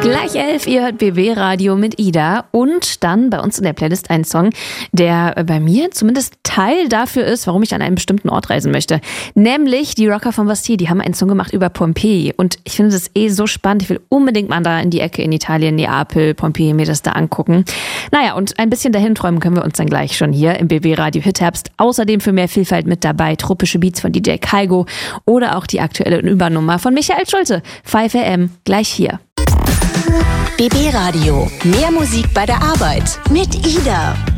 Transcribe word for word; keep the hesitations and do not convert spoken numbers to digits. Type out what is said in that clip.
Gleich elf, ihr hört B B Radio mit Ida und dann bei uns in der Playlist ein Song, der bei mir zumindest Teil dafür ist, warum ich an einen bestimmten Ort reisen möchte. Nämlich die Rocker von Bastille, die haben einen Song gemacht über Pompeji und ich finde das eh so spannend. Ich will unbedingt mal da in die Ecke in Italien, Neapel, Pompeji, mir das da angucken. Naja, und ein bisschen dahin träumen können wir uns dann gleich schon hier im B B Radio Hitherbst. Außerdem für mehr Vielfalt mit dabei tropische Beats von D J Kaigo oder auch die aktuelle Übernummer von Michael Schulte. fünf A M, gleich hier. B B Radio. Mehr Musik bei der Arbeit mit Ida.